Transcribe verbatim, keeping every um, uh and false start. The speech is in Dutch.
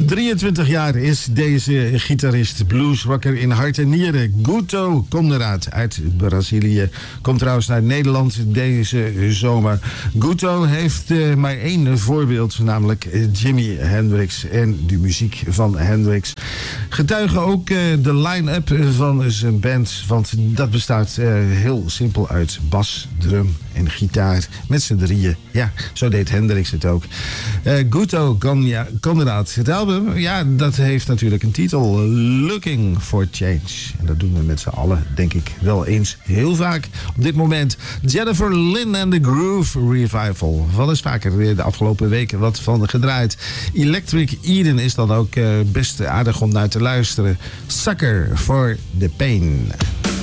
drieëntwintig jaar is deze gitarist, bluesrocker in hart en nieren. Guto Conrad uit Brazilië. Komt trouwens naar Nederland deze zomer. Guto heeft uh, maar één voorbeeld, namelijk Jimi Hendrix en de muziek van Hendrix. Getuigen ook uh, de line-up van zijn band, want dat bestaat uh, heel simpel uit bas, drum en gitaar met z'n drieën. Ja, zo deed Hendrix het ook. Uh, Guto Conrad. Het album, ja, dat heeft natuurlijk een titel. Looking for Change. En dat doen we met z'n allen, denk ik, wel eens heel vaak op dit moment. Jennifer Lynn and the Groove Revival. Wel eens vaker de afgelopen weken wat van gedraaid. Electric Eden is dan ook uh, best aardig om naar te luisteren. Sucker for the Pain.